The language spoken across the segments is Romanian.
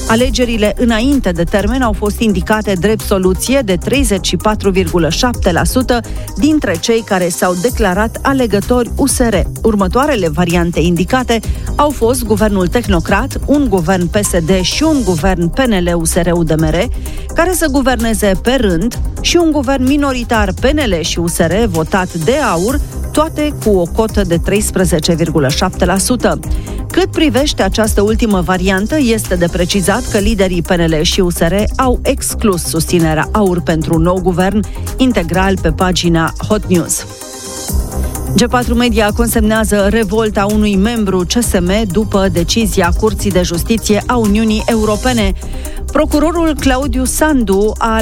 Alegerile înainte de termen au fost indicate drept soluție de 34,7% dintre cei care s-au declarat alegători USR. Următoarele variante indicate au fost guvernul tehnocrat, un guvern PSD și un guvern PNL-USR-UDMR, care să guverneze pe rând, și un guvern minoritar PNL și USR votat de AUR, toate cu o cotă de 13,7%. Cât privește această ultimă variantă, este de precizat că liderii PNL și USR au exclus susținerea AUR pentru un nou guvern integral pe pagina Hot News. G4 Media consemnează revolta unui membru CSM după decizia Curții de Justiție a Uniunii Europene. Procurorul Claudiu Sandu a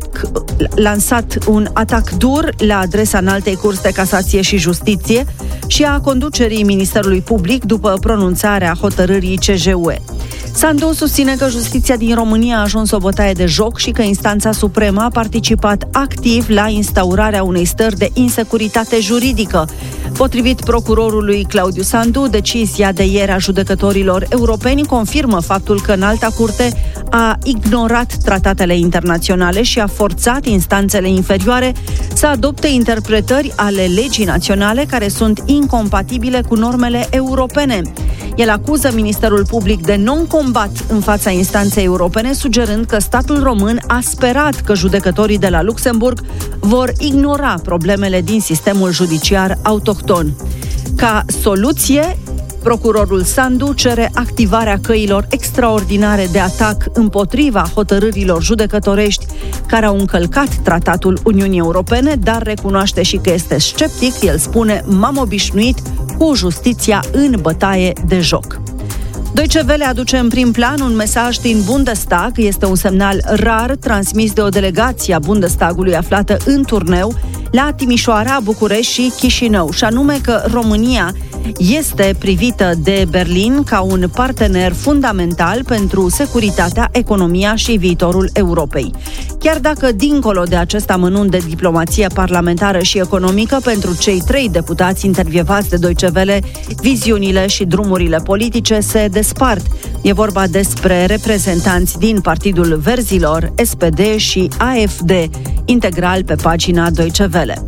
lansat un atac dur la adresa Înaltei Curți de Casație și Justiție și a conducerii Ministerului Public după pronunțarea hotărârii CJUE. Sandu susține că justiția din România a ajuns o bătaie de joc și că instanța supremă a participat activ la instaurarea unei stări de insecuritate juridică. Potrivit procurorului Claudiu Sandu, decizia de ieri a judecătorilor europeni confirmă faptul că Înalta Curte a ignorat tratatele internaționale și a forțat instanțele inferioare să adopte interpretări ale legii naționale care sunt incompatibile cu normele europene. El acuză Ministerul Public de non-combat în fața instanței europene, sugerând că statul român a sperat că judecătorii de la Luxemburg vor ignora problemele din sistemul judiciar autohton. Ca soluție, procurorul Sandu cere activarea căilor extraordinare de atac împotriva hotărârilor judecătorești care au încălcat tratatul Uniunii Europene, dar recunoaște și că este sceptic. El spune: m-am obișnuit cu justiția în bătaie de joc. Deutsche Welle aduce în prim plan un mesaj din Bundestag. Este un semnal rar transmis de o delegație a Bundestagului aflată în turneu la Timișoara, București și Chișinău, și anume că România este privită de Berlin ca un partener fundamental pentru securitatea, economia și viitorul Europei. Chiar dacă, dincolo de acest amănunt de diplomație parlamentară și economică, pentru cei 3 deputați intervievați de Deutsche Welle, viziunile și drumurile politice se despart. E vorba despre reprezentanți din Partidul Verzilor, SPD și AfD, integral pe pagina Deutsche Welle.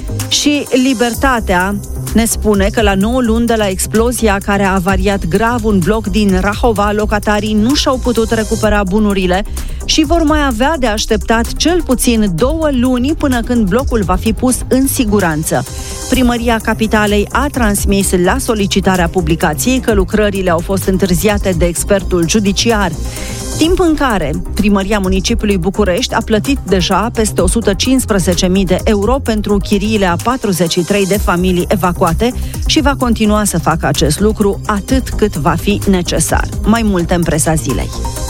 Și Libertatea ne spune că la 9 luni de la explozia care a avariat grav un bloc din Rahova, locatarii nu și-au putut recupera bunurile și vor mai avea de așteptat cel puțin 2 luni până când blocul va fi pus în siguranță. Primăria Capitalei a transmis la solicitarea publicației că lucrările au fost întârziate de expertul judiciar, timp în care Primăria Municipiului București a plătit deja peste 115.000 de euro pentru chiriile a 43 de familii evacuate și va continua să facă acest lucru atât cât va fi necesar. Mai multe în presa zilei.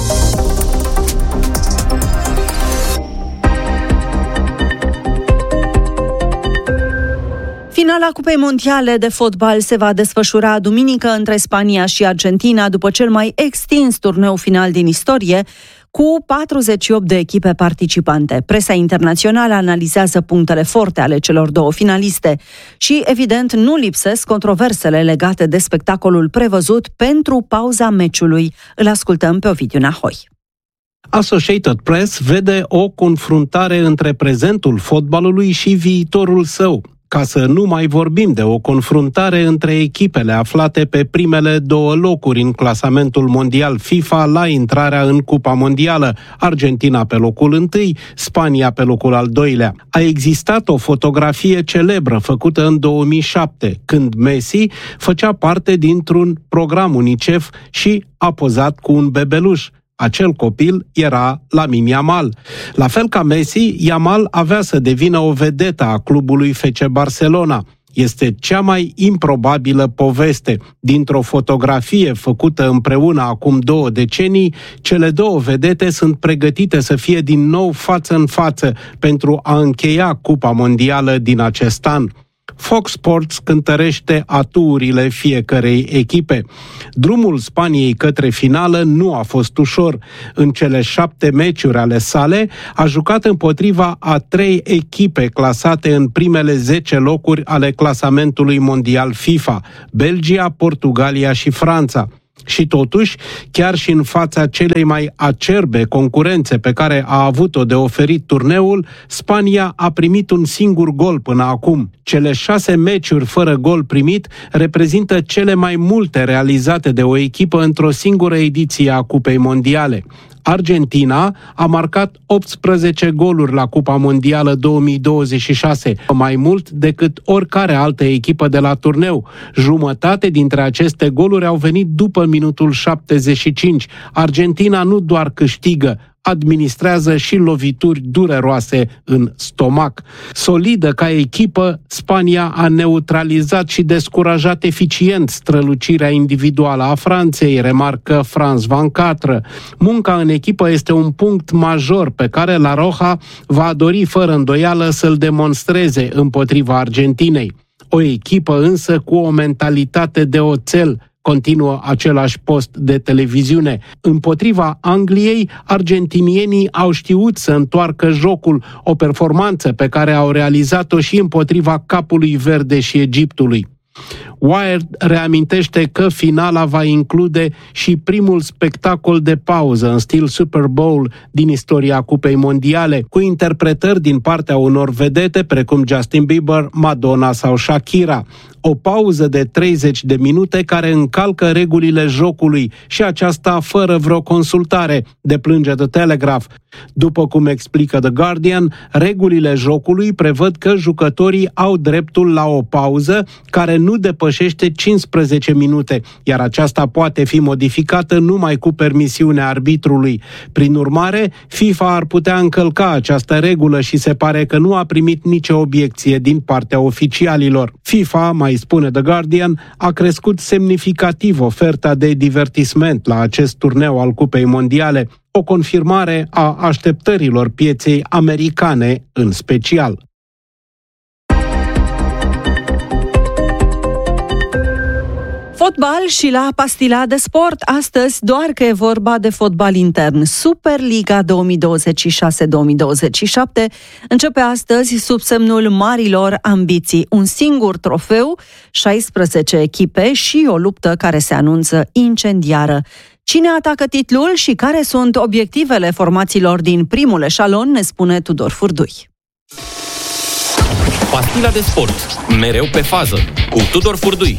Finala Cupei Mondiale de fotbal se va desfășura duminică între Spania și Argentina, după cel mai extins turneu final din istorie, cu 48 de echipe participante. Presa internațională analizează punctele forte ale celor 2 finaliste și, evident, nu lipsesc controversele legate de spectacolul prevăzut pentru pauza meciului. Îl ascultăm pe Ovidiu Nahoi. Associated Press vede o confruntare între prezentul fotbalului și viitorul său, ca să nu mai vorbim de o confruntare între echipele aflate pe primele 2 locuri în clasamentul mondial FIFA la intrarea în Cupa Mondială, Argentina pe locul 1, Spania pe locul al 2-lea. A existat o fotografie celebră făcută în 2007, când Messi făcea parte dintr-un program UNICEF și a pozat cu un bebeluș. Acel copil era Lamine Yamal. La fel ca Messi, Yamal avea să devină o vedetă a clubului FC Barcelona. Este cea mai improbabilă poveste. Dintr-o fotografie făcută împreună acum 2 decenii, cele 2 vedete sunt pregătite să fie din nou față în față pentru a încheia Cupa Mondială din acest an. Fox Sports cântărește atuurile fiecărei echipe. Drumul Spaniei către finală nu a fost ușor. În cele 7 meciuri ale sale a jucat împotriva a 3 echipe clasate în primele 10 locuri ale clasamentului mondial FIFA: Belgia, Portugalia și Franța. Și totuși, chiar și în fața celei mai acerbe concurențe pe care a avut-o de oferit turneul, Spania a primit un singur gol până acum. Cele 6 meciuri fără gol primit reprezintă cele mai multe realizate de o echipă într-o singură ediție a Cupei Mondiale. Argentina a marcat 18 goluri la Cupa Mondială 2026, mai mult decât oricare altă echipă de la turneu. Jumătate dintre aceste goluri au venit după minutul 75. Argentina nu doar câștigă, administrează și lovituri dureroase în stomac. Solidă ca echipă, Spania a neutralizat și descurajat eficient strălucirea individuală a Franței, remarcă Franz Van Catre. Munca în echipă este un punct major pe care La Roja va dori fără îndoială să-l demonstreze împotriva Argentinei. O echipă însă cu o mentalitate de oțel, continuă același post de televiziune. Împotriva Angliei, argentinienii au știut să întoarcă jocul, o performanță pe care au realizat-o și împotriva Capului Verde și Egiptului. Wired reamintește că finala va include și primul spectacol de pauză în stil Super Bowl din istoria Cupei Mondiale, cu interpretări din partea unor vedete precum Justin Bieber, Madonna sau Shakira. O pauză de 30 de minute care încalcă regulile jocului și aceasta fără vreo consultare, deplânge The Telegraph. După cum explică The Guardian, regulile jocului prevăd că jucătorii au dreptul la o pauză care nu depășește 15 minute, iar aceasta poate fi modificată numai cu permisiunea arbitrului. Prin urmare, FIFA ar putea încălca această regulă și se pare că nu a primit nicio obiecție din partea oficialilor. FIFA, mai spune The Guardian, a crescut semnificativ oferta de divertisment la acest turneu al Cupei Mondiale, o confirmare a așteptărilor pieței americane în special. Fotbal și la Pastila de Sport, astăzi doar că e vorba de fotbal intern. Superliga 2026-2027 începe astăzi sub semnul marilor ambiții. Un singur trofeu, 16 echipe și o luptă care se anunță incendiară. Cine atacă titlul și care sunt obiectivele formațiilor din primul eșalon, ne spune Tudor Furdui. Pastila de Sport, mereu pe fază, cu Tudor Furdui.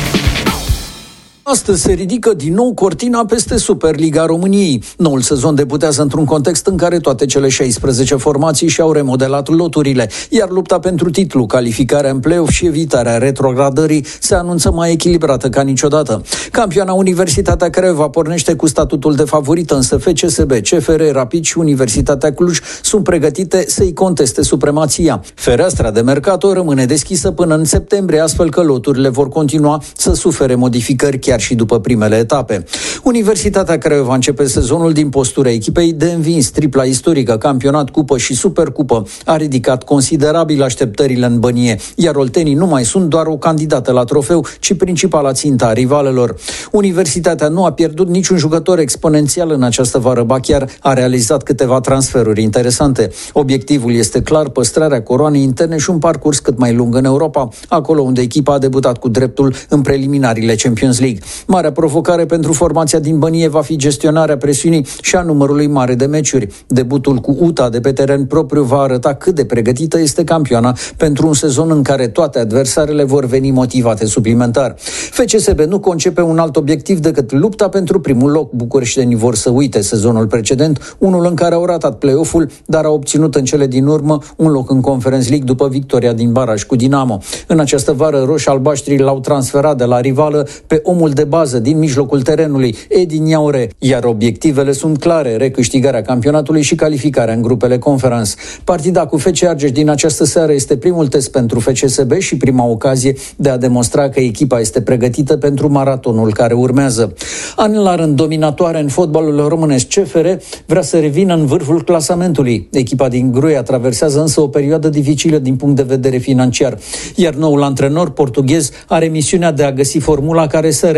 Astăzi se ridică din nou cortina peste Superliga României. Noul sezon debutează într-un context în care toate cele 16 formații și-au remodelat loturile, iar lupta pentru titlu, calificarea în play-off și evitarea retrogradării se anunță mai echilibrată ca niciodată. Campioana Universitatea Craiova pornește cu statutul de favorită, însă FCSB, CFR Rapid și Universitatea Cluj sunt pregătite să-i conteste supremația. Fereastra de mercato rămâne deschisă până în septembrie, astfel că loturile vor continua să sufere modificări chiar și după primele etape. Universitatea Craiova începe sezonul din postura echipei de învins. Tripla istorică, campionat, cupă și supercupă, a ridicat considerabil așteptările în bănie, iar oltenii nu mai sunt doar o candidată la trofeu, ci principala țintă a rivalelor. Universitatea nu a pierdut niciun jucător exponențial în această vară, ba chiar a realizat câteva transferuri interesante. Obiectivul este clar păstrarea coroanei interne și un parcurs cât mai lung în Europa, acolo unde echipa a debutat cu dreptul în preliminariile Champions League. Marea provocare pentru formația din bănie va fi gestionarea presiunii și a numărului mare de meciuri. Debutul cu UTA de pe teren propriu va arăta cât de pregătită este campioana pentru un sezon în care toate adversarele vor veni motivate suplimentar. FCSB nu concepe un alt obiectiv decât lupta pentru primul loc. Bucureștenii vor să uite sezonul precedent, unul în care au ratat play-off-ul, dar au obținut în cele din urmă un loc în Conference League după victoria din baraj cu Dinamo. În această vară, roșii-albaștrii l-au transferat de la rivală pe omul de bază din mijlocul terenului, Edi Niaure, iar obiectivele sunt clare: recâștigarea campionatului și calificarea în grupele Conference. Partida cu FC Argeș din această seară este primul test pentru FCSB și prima ocazie de a demonstra că echipa este pregătită pentru maratonul care urmează. An la rând dominatoare în fotbalul românesc, CFR vrea să revină în vârful clasamentului. Echipa din Gruia traversează însă o perioadă dificilă din punct de vedere financiar, iar noul antrenor portughez are misiunea de a găsi formula care să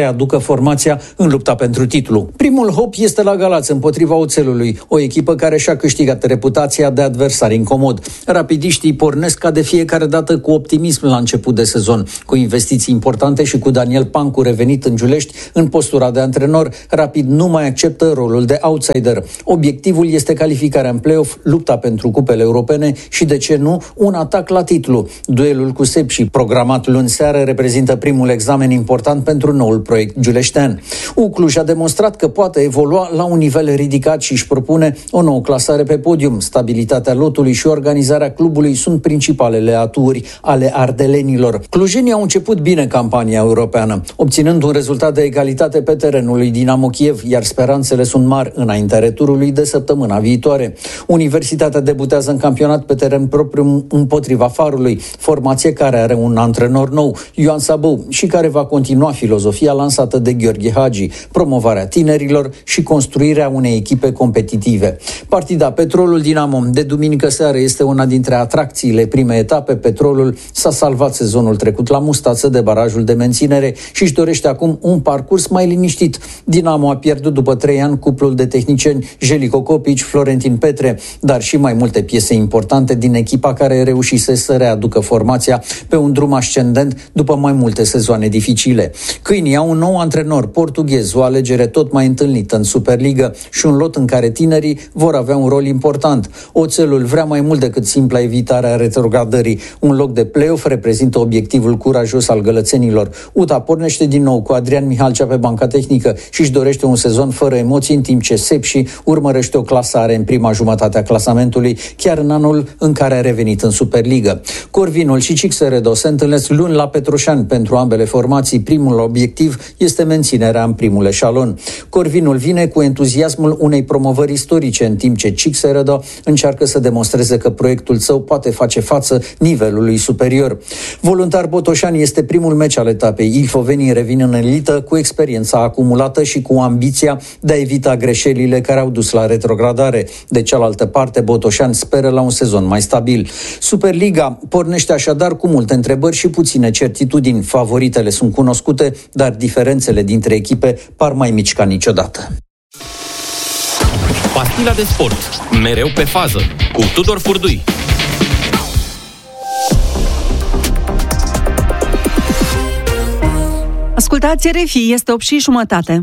readucă formația în lupta pentru titlu. Primul hop este la Galați împotriva Oțelului, o echipă care și-a câștigat reputația de adversar incomod. Rapidiștii pornesc ca de fiecare dată cu optimism la început de sezon. Cu investiții importante și cu Daniel Pancu revenit în Giulești în postura de antrenor, Rapid nu mai acceptă rolul de outsider. Obiectivul este calificarea în play-off, lupta pentru cupele europene și, de ce nu, un atac la titlu. Duelul cu Sepsi, programat luni seară, reprezintă primul examen important pentru noul proiect giuleștean. Cluj a demonstrat că poate evolua la un nivel ridicat și își propune o nouă clasare pe podium. Stabilitatea lotului și organizarea clubului sunt principalele aturi ale ardelenilor. Clujenii au început bine campania europeană, obținând un rezultat de egalitate pe terenul lui Dinamo Kiev, iar speranțele sunt mari înaintea returului de săptămâna viitoare. Universitatea debutează în campionat pe teren propriu împotriva Farului, formație care are un antrenor nou, Ioan Sabău, și care va continua filozofia lansată de Gheorghe Hagi, promovarea tinerilor și construirea unei echipe competitive. Partida Petrolul Dinamo de duminică seară este una dintre atracțiile primei etape. Petrolul s-a salvat sezonul trecut la mustață de barajul de menținere și își dorește acum un parcurs mai liniștit. Dinamo a pierdut după 3 ani cuplul de tehnicieni Jelico Copici, Florentin Petre, dar și mai multe piese importante din echipa care reușise să readucă formația pe un drum ascendent după mai multe sezoane dificile. Câinii au un nou antrenor portughez, o alegere tot mai întâlnită în Superligă și un lot în care tinerii vor avea un rol important. Oțelul vrea mai mult decât simpla evitare a retrogradării. Un loc de play-off reprezintă obiectivul curajos al gălățenilor. UTA pornește din nou cu Adrian Mihalcea pe banca tehnică și își dorește un sezon fără emoții, în timp ce Sepsi urmărește o clasare în prima jumătate a clasamentului, chiar în anul în care a revenit în Superligă. Corvinul și Cixeredo se întâlnesc luni la Petroșani. Pentru ambele formații, primul obiectiv este menținerea în primul eșalon. Corvinul vine cu entuziasmul unei promovări istorice, în timp ce Cixeredo încearcă să demonstreze că proiectul său poate face față nivelului superior. Voluntar Botoșani este primul meci al etapei. Ilfovenii revin în elită cu experiența acumulată și cu ambiția de a evita greșelile care au dus la retrogradare. De cealaltă parte, Botoșani speră la un sezon mai stabil. Superliga pornește așadar cu multe întrebări și puține certitudini. Favoritele sunt cunoscute, dar diferențele dintre echipe par mai mici ca niciodată. Pastila de sport, mereu pe fază, cu Tudor Furdui. Ascultați RFI, este 8:30.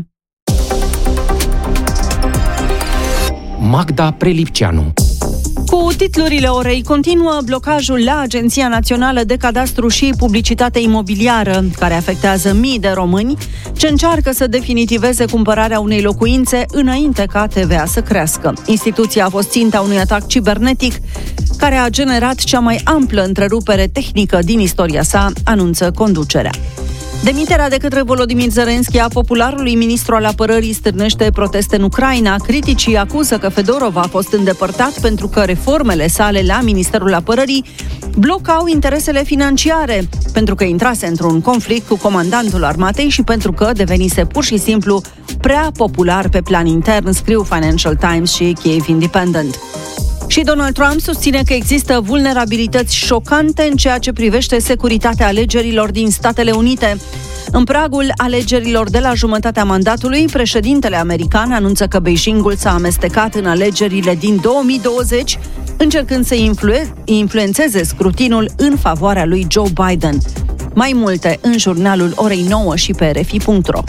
Magda Prelipceanu. Cu titlurile orei continuă blocajul la Agenția Națională de Cadastru și Publicitate Imobiliară, care afectează mii de români ce încearcă să definitiveze cumpărarea unei locuințe înainte ca TVA să crească. Instituția a fost ținta unui atac cibernetic care a generat cea mai amplă întrerupere tehnică din istoria sa, anunță conducerea. Demiterea de către Volodymyr Zelensky a popularului ministru al apărării stârnește proteste în Ucraina. Criticii acuză că Fedorov a fost îndepărtat pentru că reformele sale la Ministerul Apărării blocau interesele financiare, pentru că intrase într-un conflict cu comandantul armatei și pentru că devenise pur și simplu prea popular pe plan intern, scriu Financial Times și Kiev Independent. Și Donald Trump susține că există vulnerabilități șocante în ceea ce privește securitatea alegerilor din Statele Unite. În pragul alegerilor de la jumătatea mandatului, președintele american anunță că Beijingul s-a amestecat în alegerile din 2020, încercând să influențeze scrutinul în favoarea lui Joe Biden. Mai multe în jurnalul orei 9 și pe rfi.ro.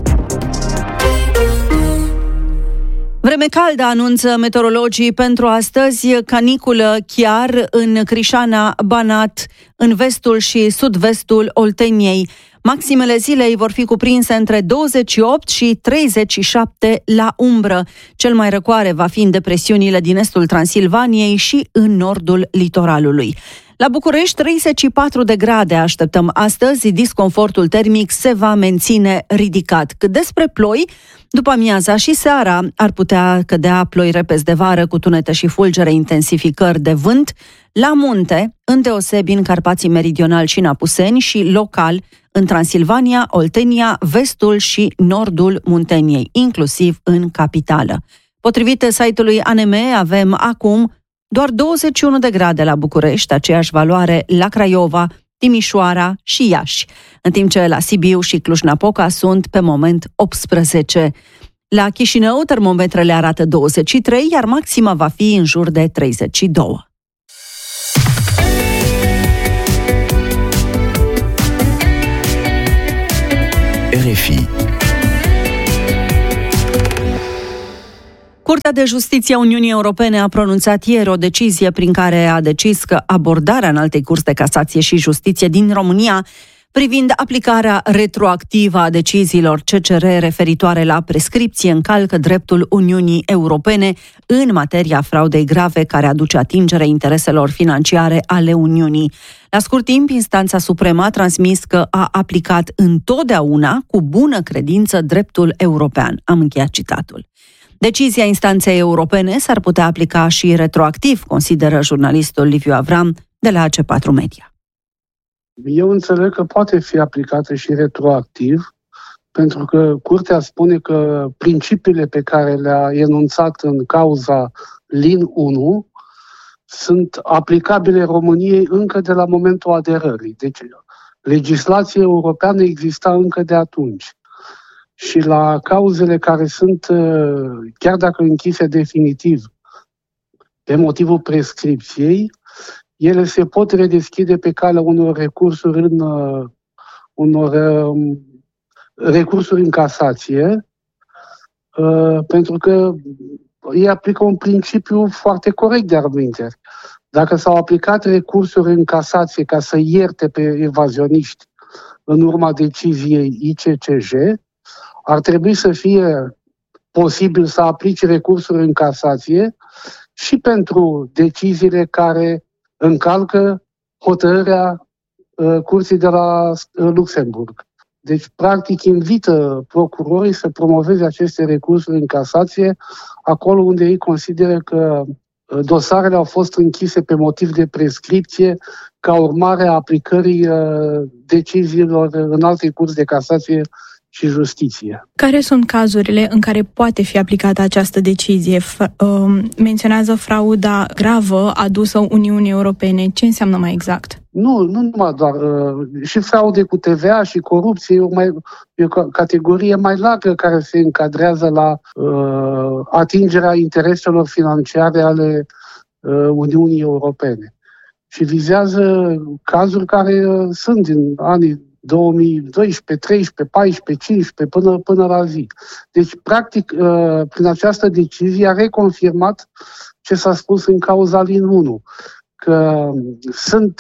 Vreme caldă, anunță meteorologii pentru astăzi, caniculă chiar în Crișana, Banat, în vestul și sud-vestul Olteniei. Maximele zilei vor fi cuprinse între 28 și 37 la umbră. Cel mai răcoare va fi în depresiunile din estul Transilvaniei și în nordul litoralului. La București, 34 de grade așteptăm astăzi, disconfortul termic se va menține ridicat. Cât despre ploi, după amiaza și seara ar putea cădea ploi repezi de vară cu tunete și fulgere, intensificări de vânt, la munte, îndeosebi în Carpații Meridional și în Apuseni și local în Transilvania, Oltenia, vestul și nordul Munteniei, inclusiv în capitală. Potrivit site-ului ANM, avem acum doar 21 de grade la București, aceeași valoare la Craiova, Timișoara și Iași, în timp ce la Sibiu și Cluj-Napoca sunt pe moment 18. La Chișinău, termometrele arată 23, iar maxima va fi în jur de 32. RFI. Curtea de Justiție a Uniunii Europene a pronunțat ieri o decizie prin care a decis că abordarea Înaltei Curți de Casație și Justiție din România privind aplicarea retroactivă a deciziilor CCR referitoare la prescripție încalcă dreptul Uniunii Europene în materia fraudei grave care aduce atingere intereselor financiare ale Uniunii. La scurt timp, instanța supremă a transmis că a aplicat întotdeauna cu bună credință dreptul european. Am încheiat citatul. Decizia instanței europene s-ar putea aplica și retroactiv, consideră jurnalistul Liviu Avram de la AC4 Media. Eu înțeleg că poate fi aplicată și retroactiv, pentru că Curtea spune că principiile pe care le-a enunțat în cauza LIN 1 sunt aplicabile României încă de la momentul aderării. Deci legislația europeană exista încă de atunci. Și la cauzele care sunt, chiar dacă închise definitiv, pe motivul prescripției, ele se pot redeschide pe calea unor recursuri în casație, pentru că ei aplică un principiu foarte corect de argumentare. Dacă s-au aplicat recursuri în casație ca să ierte pe evazioniști în urma deciziei ICCJ, ar trebui să fie posibil să aplice recursuri în casație și pentru deciziile care încalcă hotărârea Curții de la Luxemburg. Deci, practic, invită procurorii să promoveze aceste recursuri în casație acolo unde ei consideră că dosarele au fost închise pe motiv de prescripție ca urmare a aplicării deciziilor Înaltei Curți de Casație și Justiție. Care sunt cazurile în care poate fi aplicată această decizie? Menționează frauda gravă adusă Uniunii Europene. Ce înseamnă mai exact? Nu numai doar. Și fraude cu TVA și corupție e o categorie mai largă care se încadrează la atingerea intereselor financiare ale Uniunii Europene. Și vizează cazuri care sunt din anii 2012, 13, 14, 15 până la zi. Deci, practic, prin această decizie a reconfirmat ce s-a spus în cauza LIN 1, că sunt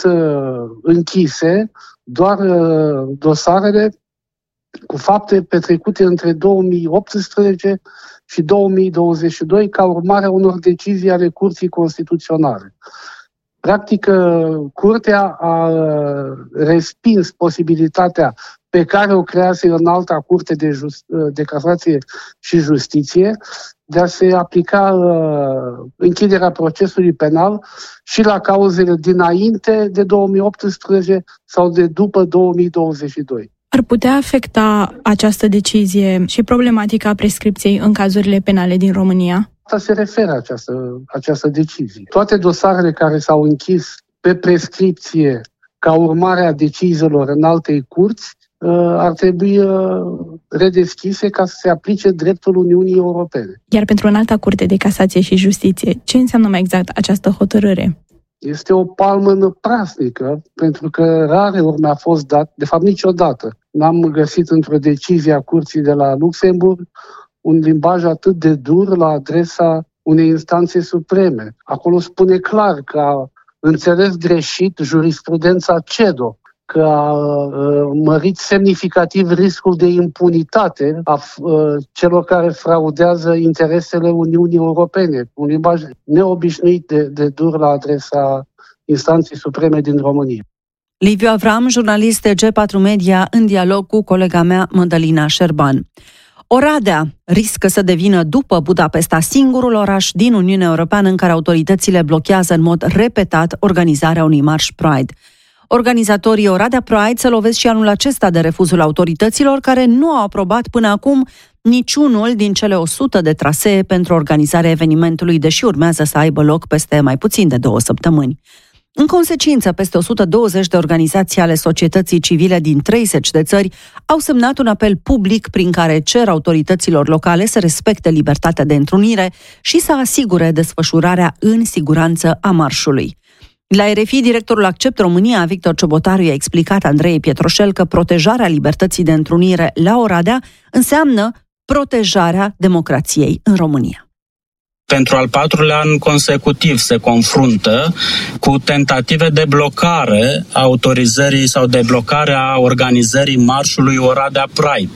închise doar dosarele cu fapte petrecute între 2018 și 2022 ca urmare a unor decizii ale Curții Constituționale. Practic, Curtea a respins posibilitatea pe care o crease Înalta Curte de Casație și Justiție de a se aplica închiderea procesului penal și la cauzele dinainte de 2018 sau de după 2022. Ar putea afecta această decizie și problematica prescripției în cazurile penale din România? Asta se referă această decizie. Toate dosarele care s-au închis pe prescripție ca urmare a deciziilor Înaltei Curți ar trebui redeschise ca să se aplice dreptul Uniunii Europene. Iar pentru Înalta Curte de Casație și Justiție, ce înseamnă mai exact această hotărâre? Este o palmă năprasnică, pentru că rare ori mi-a fost dat, de fapt niciodată, n-am găsit într-o decizie a Curții de la Luxemburg un limbaj atât de dur la adresa unei instanțe supreme. Acolo spune clar că a înțeles greșit jurisprudența CEDO, că a mărit semnificativ riscul de impunitate a celor care fraudează interesele Uniunii Europene. Un limbaj neobișnuit de dur la adresa instanței supreme din România. Liviu Avram, jurnalist G4 Media, în dialog cu colega mea, Mădălina Șerban. Oradea riscă să devină după Budapesta singurul oraș din Uniunea Europeană în care autoritățile blochează în mod repetat organizarea unui marș Pride. Organizatorii Oradea Pride se lovesc și anul acesta de refuzul autorităților care nu au aprobat până acum niciunul din cele 100 de trasee pentru organizarea evenimentului, deși urmează să aibă loc peste mai puțin de 2 săptămâni. În consecință, peste 120 de organizații ale societății civile din 30 de țări au semnat un apel public prin care cer autorităților locale să respecte libertatea de întrunire și să asigure desfășurarea în siguranță a marșului. La RFI, directorul Accept România, Victor Ciobotaru, i-a explicat Andrei Pietroșel că protejarea libertății de întrunire la Oradea înseamnă protejarea democrației în România. Pentru al 4-lea an consecutiv se confruntă cu tentative de blocare a autorizării sau de blocare a organizării marșului Oradea Pride.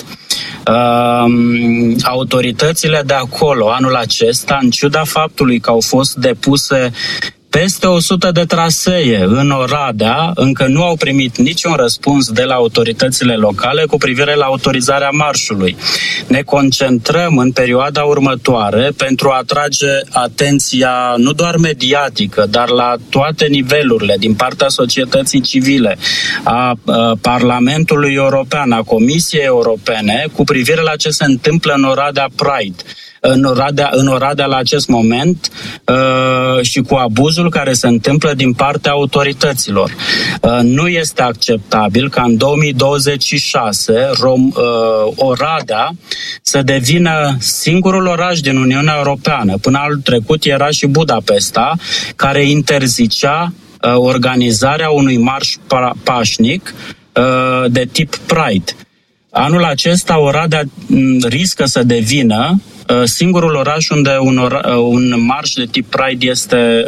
Autoritățile de acolo anul acesta, în ciuda faptului că au fost depuse peste 100 de trasee în Oradea, încă nu au primit niciun răspuns de la autoritățile locale cu privire la autorizarea marșului. Ne concentrăm în perioada următoare pentru a atrage atenția nu doar mediatică, dar la toate nivelurile din partea societății civile, a Parlamentului European, a Comisiei Europene, cu privire la ce se întâmplă în Oradea Pride. În Oradea la acest moment și cu abuzul care se întâmplă din partea autorităților. Nu este acceptabil ca în 2026 Oradea să devină singurul oraș din Uniunea Europeană. Până anul trecut era și Budapesta, care interzicea organizarea unui marș pașnic de tip Pride. Anul acesta Oradea riscă să devină singurul oraș unde un marș de tip Pride este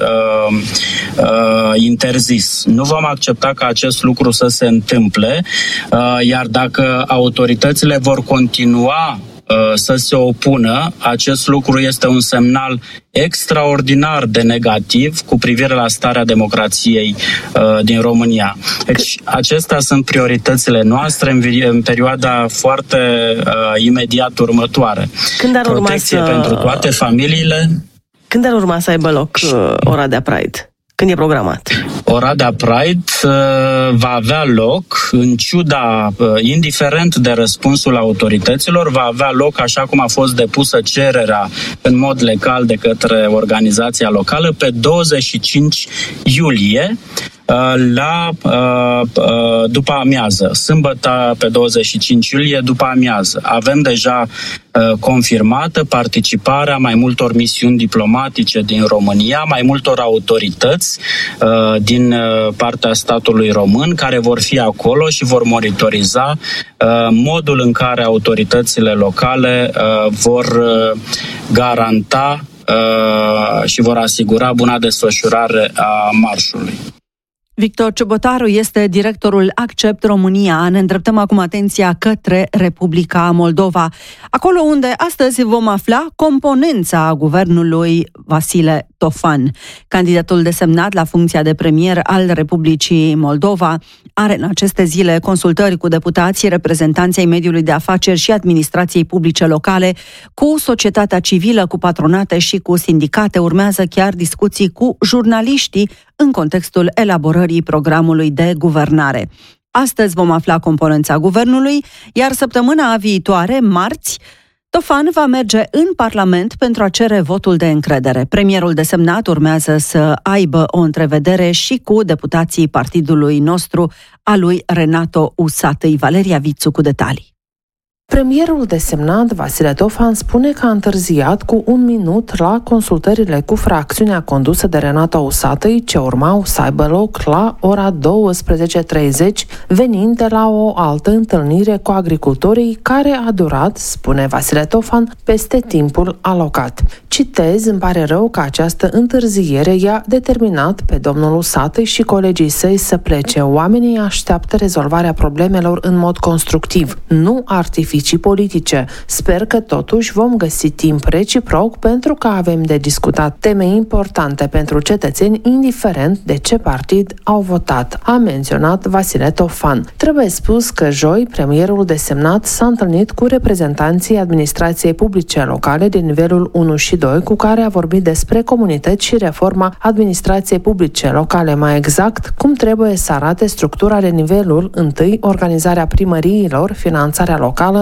interzis. Nu vom accepta ca acest lucru să se întâmple, iar dacă autoritățile vor continua să se opună, acest lucru este un semnal extraordinar de negativ cu privire la starea democrației din România. Deci, acestea sunt prioritățile noastre în perioada foarte imediat următoare. Când ar urma pentru toate familiile. Când ar urma să aibă loc Oradea Pride? Când e programat? Oradea Pride va avea loc, în ciuda, indiferent de răspunsul autorităților, va avea loc așa cum a fost depusă cererea în mod legal de către organizația locală pe 25 iulie, după amiază, sâmbătă pe 25 iulie după amiază. Avem deja confirmată participarea mai multor misiuni diplomatice din România, mai multor autorități din partea statului român care vor fi acolo și vor monitoriza modul în care autoritățile locale vor garanta și vor asigura buna desfășurare a marșului. Victor Ciobotaru este directorul Accept România. Ne îndreptăm acum atenția către Republica Moldova, acolo unde astăzi vom afla componența guvernului Vasile Tofan. Candidatul desemnat la funcția de premier al Republicii Moldova are în aceste zile consultări cu deputații, reprezentanții mediului de afaceri și administrației publice locale, cu societatea civilă, cu patronate și cu sindicate. Urmează chiar discuții cu jurnaliștii în contextul elaborării programului de guvernare. Astăzi vom afla componența guvernului, iar săptămâna viitoare, marți, Tofan va merge în Parlament pentru a cere votul de încredere. Premierul desemnat urmează să aibă o întrevedere și cu deputații partidului nostru, a lui Renato Usatăi. Valeria Vițu cu detalii. Premierul desemnat Vasile Tofan spune că a întârziat cu 1 minut la consultările cu fracțiunea condusă de Renato Usatăi, ce urmau să aibă loc la ora 12:30, venind de la o altă întâlnire cu agricultorii care a durat, spune Vasile Tofan, peste timpul alocat. Citez, îmi pare rău că această întârziere i-a determinat pe domnul Usatăi și colegii săi să plece. Oamenii așteaptă rezolvarea problemelor în mod constructiv, nu artificial politice. Sper că totuși vom găsi timp reciproc pentru că avem de discutat teme importante pentru cetățeni, indiferent de ce partid au votat, a menționat Vasile Tofan. Trebuie spus că joi, premierul desemnat s-a întâlnit cu reprezentanții administrației publice locale de nivelul 1 și 2, cu care a vorbit despre comunități și reforma administrației publice locale, mai exact cum trebuie să arate structura de nivelul 1, organizarea primăriilor, finanțarea locală,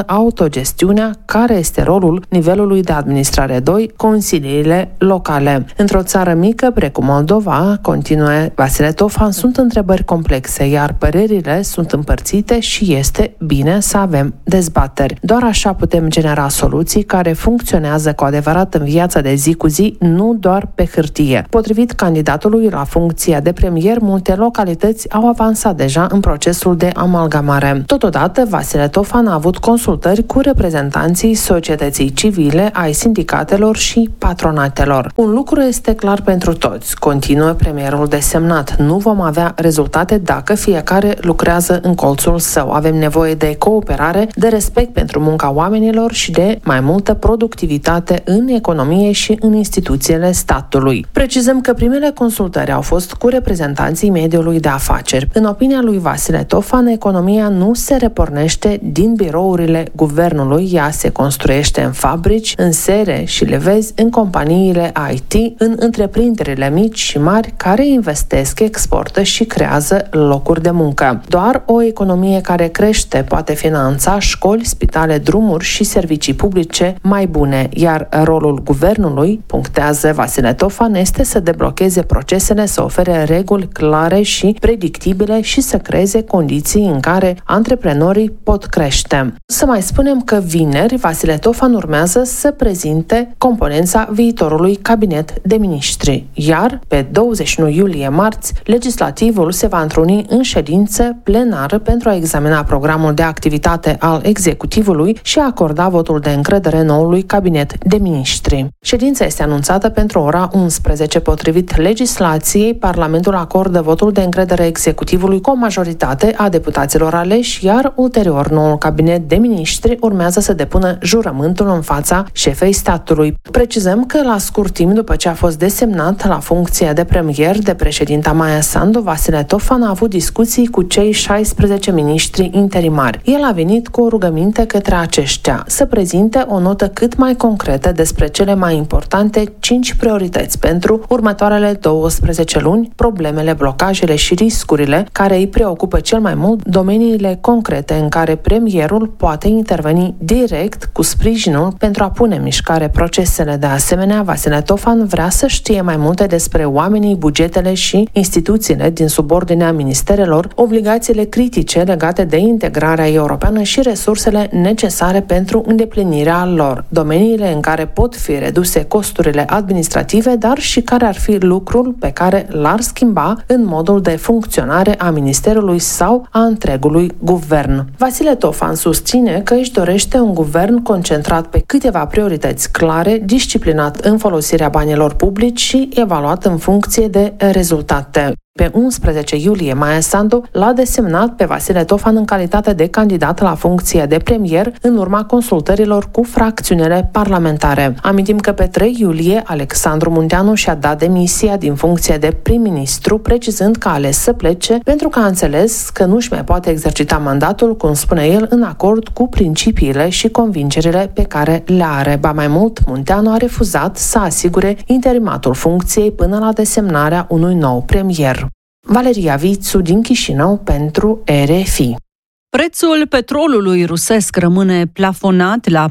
autogestiunea, care este rolul nivelului de administrare 2, consiliile locale. Într-o țară mică, precum Moldova, continuă Vasile Tofan, sunt întrebări complexe, iar părerile sunt împărțite și este bine să avem dezbateri. Doar așa putem genera soluții care funcționează cu adevărat în viața de zi cu zi, nu doar pe hârtie. Potrivit candidatului la funcția de premier, multe localități au avansat deja în procesul de amalgamare. Totodată, Vasile Tofan a avut consultări cu reprezentanții societății civile, ai sindicatelor și patronatelor. Un lucru este clar pentru toți, continuă premierul desemnat. Nu vom avea rezultate dacă fiecare lucrează în colțul său. Avem nevoie de cooperare, de respect pentru munca oamenilor și de mai multă productivitate în economie și în instituțiile statului. Precizăm că primele consultări au fost cu reprezentanții mediului de afaceri. În opinia lui Vasile Tofan, economia nu se repornește din birourile guvernului, ea se construiește în fabrici, în sere și le vezi în companiile IT, în întreprinderile mici și mari care investesc, exportă și creează locuri de muncă. Doar o economie care crește poate finanța școli, spitale, drumuri și servicii publice mai bune, iar rolul guvernului, punctează Vasile Tofan, este să deblocheze procesele, să ofere reguli clare și predictibile și să creeze condiții în care antreprenorii pot crește. Să mai spunem că vineri Vasile Tofan urmează să prezinte componența viitorului cabinet de miniștri, iar pe 21 iulie marți, legislativul se va întruni în ședință plenară pentru a examina programul de activitate al executivului și a acorda votul de încredere noului cabinet de miniștri. Ședința este anunțată pentru ora 11. Potrivit legislației, Parlamentul acordă votul de încredere executivului cu o majoritate a deputaților aleși, iar ulterior noul cabinet de miniștri urmează să depună jurământul în fața șefei statului. Precizăm că la scurt timp după ce a fost desemnat la funcția de premier de președinta Maia Sandu, Vasile Tofan a avut discuții cu cei 16 miniștri interimari. El a venit cu o rugăminte către aceștia să prezinte o notă cât mai concretă despre cele mai importante 5 priorități pentru următoarele 12 luni, problemele, blocajele și riscurile care îi preocupă cel mai mult, domeniile concrete în care premierul poate interveni direct cu sprijinul pentru a pune în mișcare procesele. De asemenea, Vasile Tofan vrea să știe mai multe despre oamenii, bugetele și instituțiile din subordinea ministerelor, obligațiile critice legate de integrarea europeană și resursele necesare pentru îndeplinirea lor, domeniile în care pot fi reduse costurile administrative, dar și care ar fi lucrul pe care l-ar schimba în modul de funcționare a ministerului sau a întregului guvern. Vasile Tofan susține că își dorește un guvern concentrat pe câteva priorități clare, disciplinat în folosirea banilor publici și evaluat în funcție de rezultate. Pe 11 iulie, Maia Sandu l-a desemnat pe Vasile Tofan în calitate de candidat la funcție de premier în urma consultărilor cu fracțiunile parlamentare. Amintim că pe 3 iulie, Alexandru Munteanu și-a dat demisia din funcție de prim-ministru, precizând că a ales să plece pentru că a înțeles că nu-și mai poate exercita mandatul, cum spune el, în acord cu principiile și convingerile pe care le are. Ba mai mult, Munteanu a refuzat să asigure interimatul funcției până la desemnarea unui nou premier. Valeria Vițu din Chișinău pentru RFI. Prețul petrolului rusesc rămâne plafonat la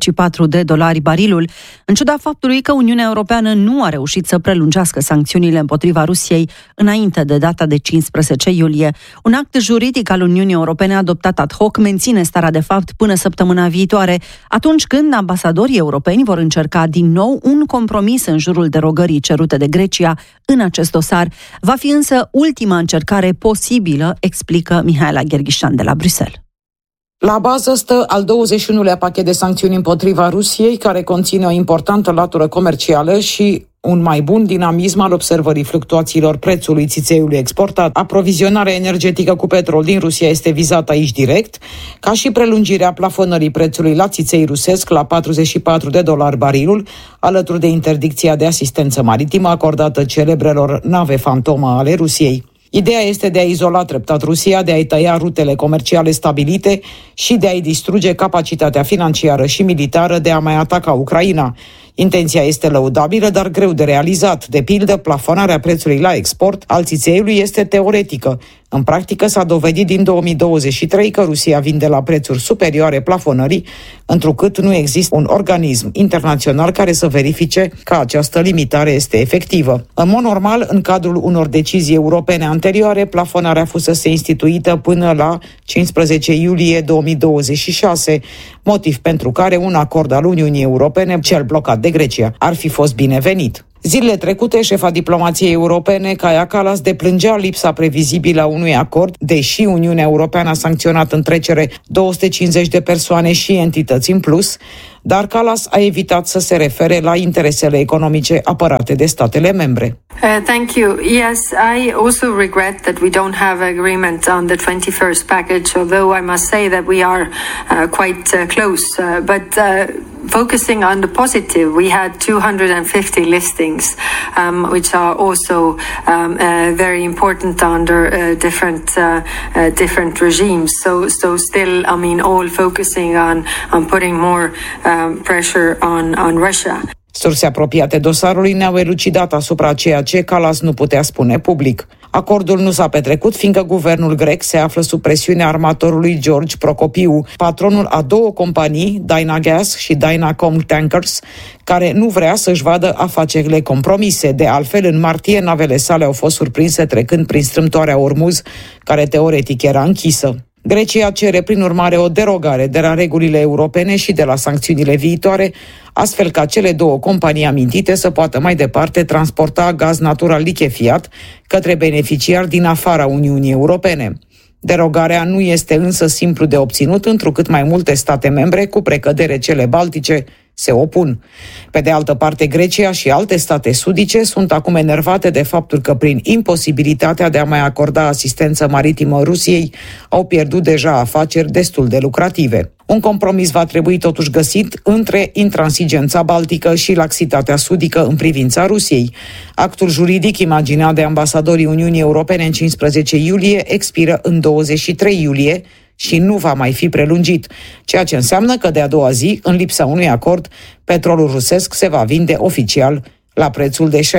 $44 barilul, în ciuda faptului că Uniunea Europeană nu a reușit să prelungească sancțiunile împotriva Rusiei înainte de data de 15 iulie. Un act juridic al Uniunii Europene adoptat ad hoc menține starea de fapt până săptămâna viitoare, atunci când ambasadorii europeni vor încerca din nou un compromis în jurul derogării cerute de Grecia în acest dosar. Va fi însă ultima încercare posibilă, explică Mihaela Gherghișan de la Bruxelles. La bază stă al 21-lea pachet de sancțiuni împotriva Rusiei, care conține o importantă latură comercială și un mai bun dinamism al observării fluctuațiilor prețului țițeiului exportat. Aprovizionarea energetică cu petrol din Rusia este vizată aici direct, ca și prelungirea plafonării prețului la țiței rusesc la $44 barilul, alături de interdicția de asistență maritimă acordată celebrelor nave fantomă ale Rusiei. Ideea este de a izola treptat Rusia, de a-i tăia rutele comerciale stabilite și de a-i distruge capacitatea financiară și militară de a mai ataca Ucraina. Intenția este lăudabilă, dar greu de realizat. De pildă, plafonarea prețului la export al țițeiului este teoretică. În practică s-a dovedit din 2023 că Rusia vinde la prețuri superioare plafonării, întrucât nu există un organism internațional care să verifice că această limitare este efectivă. În mod normal, în cadrul unor decizii europene anterioare, plafonarea fusese instituită până la 15 iulie 2026, motiv pentru care un acord al Uniunii Europene, cel blocat de Grecia, ar fi fost binevenit. Zilele trecute, șefa diplomației europene, Kaja Kallas, deplângea lipsa previzibilă a unui acord, deși Uniunea Europeană a sancționat în trecere 250 de persoane și entități în plus, dar Kallas a evitat să se refere la interesele economice apărate de statele membre. Thank you. Yes, I also regret that we don't have agreement on the 21st package, although I must say that we are quite close. But focusing on the positive, we had 250 listings, which are also very important under different regimes. So still, I mean, all focusing on putting more pressure on Russia. Surse apropiate dosarului ne-au elucidat asupra ceea ce Kallas nu putea spune public. Acordul nu s-a petrecut fiindcă guvernul grec se află sub presiunea armatorului George Procopiu, patronul a două companii, Dynagas și Dynacom Tankers, care nu vrea să-și vadă afacerile compromise. De altfel, în martie, navele sale au fost surprinse trecând prin strâmtoarea Ormuz, care teoretic era închisă. Grecia cere, prin urmare, o derogare de la regulile europene și de la sancțiunile viitoare, astfel ca cele două companii amintite să poată mai departe transporta gaz natural lichefiat către beneficiari din afara Uniunii Europene. Derogarea nu este însă simplu de obținut, întrucât mai multe state membre, cu precădere cele baltice, se opun. Pe de altă parte, Grecia și alte state sudice sunt acum enervate de faptul că, prin imposibilitatea de a mai acorda asistență maritimă Rusiei, au pierdut deja afaceri destul de lucrative. Un compromis va trebui totuși găsit între intransigența baltică și laxitatea sudică în privința Rusiei. Actul juridic imaginat de ambasadorii Uniunii Europene în 15 iulie expiră în 23 iulie, și nu va mai fi prelungit, ceea ce înseamnă că de a doua zi, în lipsa unui acord, petrolul rusesc se va vinde oficial la prețul de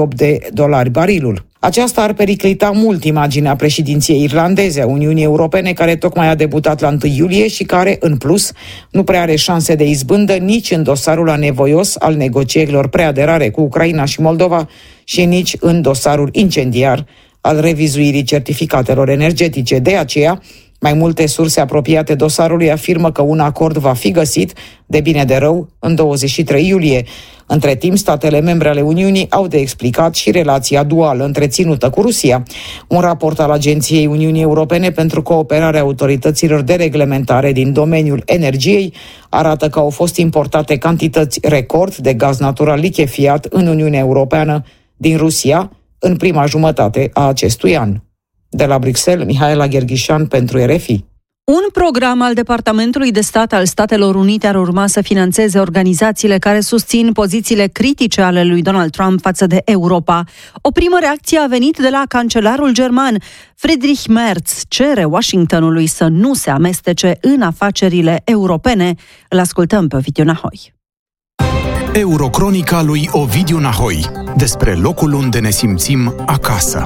$68 barilul. Aceasta ar periclita mult imaginea președinției irlandeze a Uniunii Europene, care tocmai a debutat la 1 iulie și care, în plus, nu prea are șanse de izbândă nici în dosarul anevoios al negocierilor preaderare cu Ucraina și Moldova și nici în dosarul incendiar al revizuirii certificatelor energetice. De aceea, mai multe surse apropiate dosarului afirmă că un acord va fi găsit, de bine de rău, în 23 iulie. Între timp, statele membre ale Uniunii au de explicat și relația duală întreținută cu Rusia. Un raport al Agenției Uniunii Europene pentru cooperarea autorităților de reglementare din domeniul energiei arată că au fost importate cantități record de gaz natural lichefiat în Uniunea Europeană din Rusia în prima jumătate a acestui an. De la Bruxelles, Mihaela Gherghișan pentru RFI. Un program al Departamentului de Stat al Statelor Unite ar urma să finanțeze organizațiile care susțin pozițiile critice ale lui Donald Trump față de Europa. O primă reacție a venit de la cancelarul german. Friedrich Merz cere Washingtonului să nu se amestece în afacerile europene. Îl ascultăm pe Ovidiu Nahoi. Eurocronica lui Ovidiu Nahoi. Despre locul unde ne simțim acasă.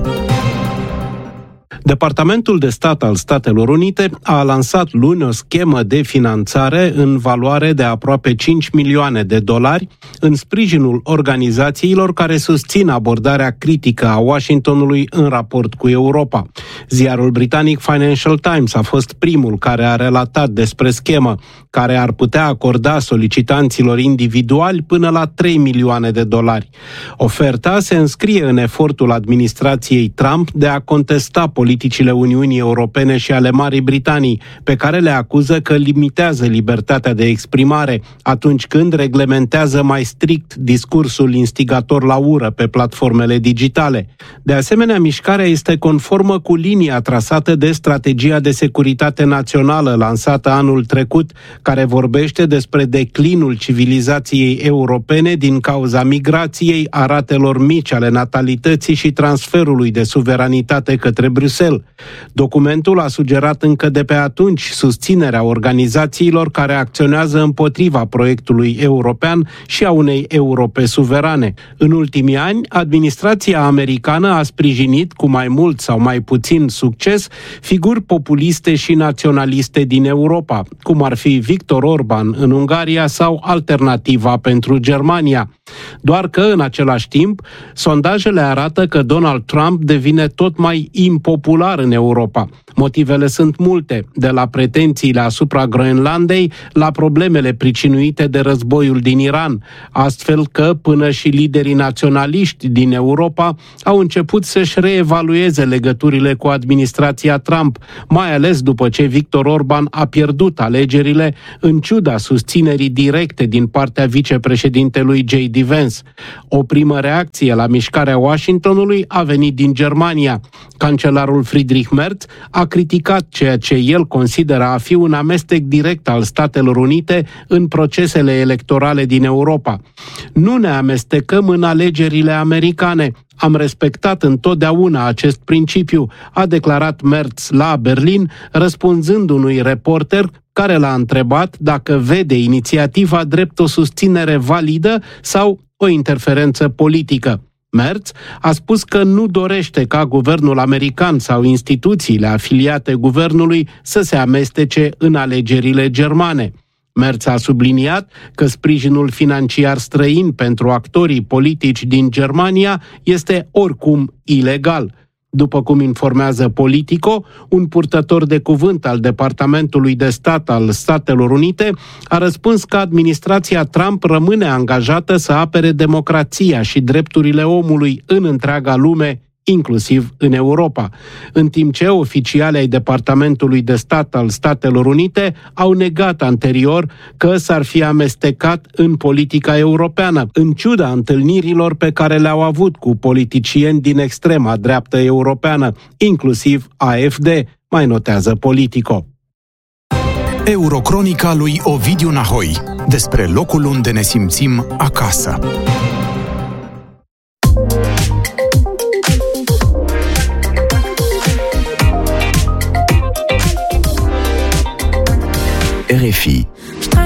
Departamentul de Stat al Statelor Unite a lansat luni o schemă de finanțare în valoare de aproape $5 milioane în sprijinul organizațiilor care susțin abordarea critică a Washingtonului în raport cu Europa. Ziarul britanic Financial Times a fost primul care a relatat despre schemă, care ar putea acorda solicitanților individuali până la $3 milioane. Oferta se înscrie în efortul administrației Trump de a contesta politicile Uniunii Europene și ale Marii Britanii, pe care le acuză că limitează libertatea de exprimare atunci când reglementează mai strict discursul instigator la ură pe platformele digitale. De asemenea, mișcarea este conformă cu linia trasată de Strategia de Securitate Națională lansată anul trecut, care vorbește despre declinul civilizației europene din cauza migrației, a ratelor mici ale natalității și transferului de suveranitate către Bruxelles. Bruxelles. Documentul a sugerat încă de pe atunci susținerea organizațiilor care acționează împotriva proiectului european și a unei Europe suverane. În ultimii ani, administrația americană a sprijinit cu mai mult sau mai puțin succes figuri populiste și naționaliste din Europa, cum ar fi Viktor Orban în Ungaria sau Alternativa pentru Germania. Doar că, în același timp, sondajele arată că Donald Trump devine tot mai impopular în Europa. Motivele sunt multe, de la pretențiile asupra Groenlandei la problemele pricinuite de războiul din Iran, astfel că până și liderii naționaliști din Europa au început să-și reevalueze legăturile cu administrația Trump, mai ales după ce Viktor Orban a pierdut alegerile în ciuda susținerii directe din partea vicepreședintelui J.D. Vance. O primă reacție la mișcarea Washingtonului a venit din Germania. Cancelarul Friedrich Merz a criticat ceea ce el consideră a fi un amestec direct al Statelor Unite în procesele electorale din Europa. Nu ne amestecăm în alegerile americane. Am respectat întotdeauna acest principiu, a declarat Merz la Berlin, răspunzând unui reporter care l-a întrebat dacă vede inițiativa drept o susținere validă sau o interferență politică. Merz a spus că nu dorește ca guvernul american sau instituțiile afiliate guvernului să se amestece în alegerile germane. Merz a subliniat că sprijinul financiar străin pentru actorii politici din Germania este oricum ilegal. După cum informează Politico, un purtător de cuvânt al Departamentului de Stat al Statelor Unite a răspuns că administrația Trump rămâne angajată să apere democrația și drepturile omului în întreaga lume, inclusiv în Europa, în timp ce oficialii ai Departamentului de Stat al Statelor Unite au negat anterior că s-ar fi amestecat în politica europeană, în ciuda întâlnirilor pe care le-au avut cu politicieni din extrema dreaptă europeană, inclusiv AfD, mai notează Politico. Eurocronica lui Ovidiu Nahoi, despre locul unde ne simțim acasă. RFI